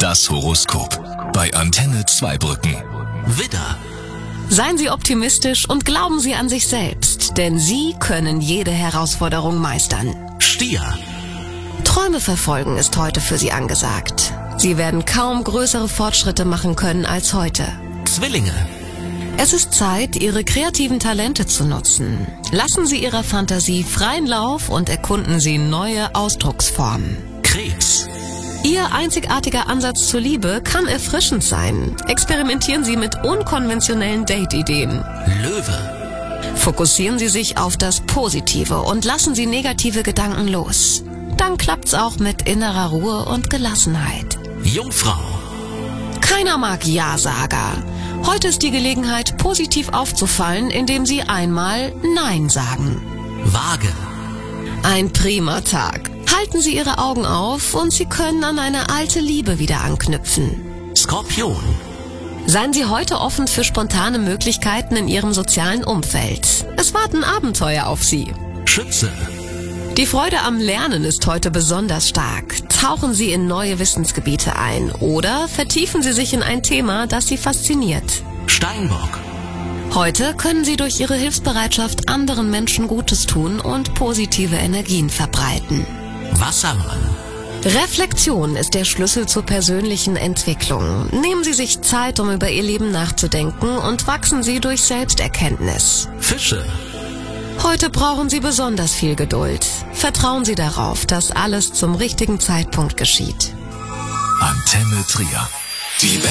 Das Horoskop bei Antenne Zweibrücken. Widder. Seien Sie optimistisch und glauben Sie an sich selbst, denn Sie können jede Herausforderung meistern. Stier. Träume verfolgen ist heute für Sie angesagt. Sie werden kaum größere Fortschritte machen können als heute. Zwillinge. Es ist Zeit, Ihre kreativen Talente zu nutzen. Lassen Sie Ihrer Fantasie freien Lauf und erkunden Sie neue Ausdrucksformen. Krebs. Ihr einzigartiger Ansatz zur Liebe kann erfrischend sein. Experimentieren Sie mit unkonventionellen Date-Ideen. Löwe. Fokussieren Sie sich auf das Positive und lassen Sie negative Gedanken los. Dann klappt's auch mit innerer Ruhe und Gelassenheit. Jungfrau. Keiner mag Ja-Sager. Heute ist die Gelegenheit, positiv aufzufallen, indem Sie einmal Nein sagen. Waage. Ein prima Tag. Halten Sie Ihre Augen auf und Sie können an eine alte Liebe wieder anknüpfen. Skorpion. Seien Sie heute offen für spontane Möglichkeiten in Ihrem sozialen Umfeld. Es warten Abenteuer auf Sie. Schütze. Die Freude am Lernen ist heute besonders stark. Tauchen Sie in neue Wissensgebiete ein oder vertiefen Sie sich in ein Thema, das Sie fasziniert. Steinbock. Heute können Sie durch Ihre Hilfsbereitschaft anderen Menschen Gutes tun und positive Energien verbreiten. Wassermann. Reflexion ist der Schlüssel zur persönlichen Entwicklung. Nehmen Sie sich Zeit, um über Ihr Leben nachzudenken und wachsen Sie durch Selbsterkenntnis. Fische. Heute brauchen Sie besonders viel Geduld. Vertrauen Sie darauf, dass alles zum richtigen Zeitpunkt geschieht. Antenne Trier. Die